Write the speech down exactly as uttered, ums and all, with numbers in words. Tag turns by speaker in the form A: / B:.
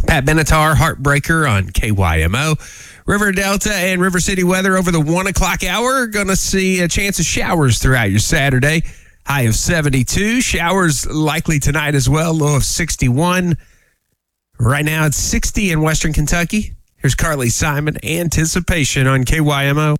A: Pat Benatar, Heartbreaker on K Y M O. River Delta and River City weather over the one o'clock hour. Going to see a chance of showers throughout your Saturday. High of seventy-two. Showers likely tonight as well. Low of sixty-one. Right now it's sixty in Western Kentucky. Here's Carly Simon. Anticipation on K Y M O.